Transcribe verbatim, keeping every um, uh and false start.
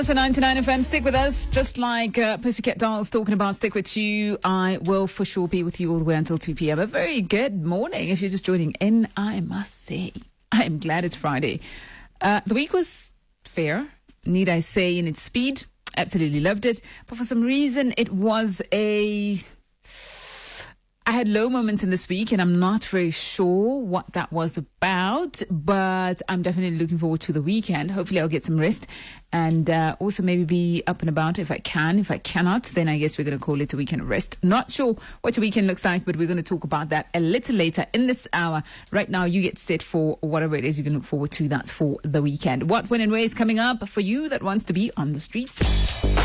So ninety-nine F M, stick with us. Just like uh, Pussycat Dolls talking about stick with you, I will for sure be with you all the way until two p.m. A very good morning if you're just joining in. I must say, I am glad it's Friday. Uh, the week was fair, need I say, in its speed. Absolutely loved it. But for some reason, it was a... I had low moments in this week, and I'm not very sure what that was about, but I'm definitely looking forward to the weekend. Hopefully I'll get some rest and uh, also maybe be up and about if I can. If I cannot, then I guess we're going to call it a weekend of rest. Not sure what your weekend looks like, but we're going to talk about that a little later in this hour. Right now, you get set for whatever it is you can look forward to. That's for the weekend. What, when, and where is coming up for you that wants to be on the streets?